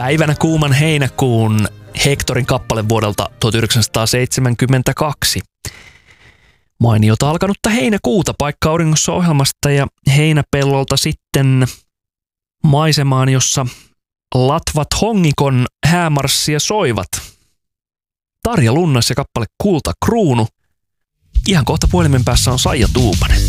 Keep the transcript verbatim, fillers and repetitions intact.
Päivänä kuuman heinäkuun Hectorin kappale vuodelta tuhatyhdeksänsataaseitsemänkymmentäkaksi. Mainiota alkanutta heinäkuuta paikka auringossa ohjelmasta ja heinäpellolta sitten maisemaan, jossa latvat hongikon häämarssia soivat. Tarja Lunnas ja kappale Kulta Kruunu. Ihan kohta puhelimen päässä on Saija Tuupanen.